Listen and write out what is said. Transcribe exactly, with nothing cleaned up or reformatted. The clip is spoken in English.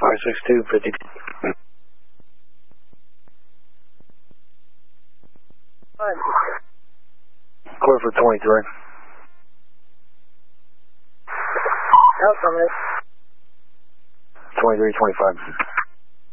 five six two, fifty. Clear for twenty-three. Out from it. twenty-three, twenty-five.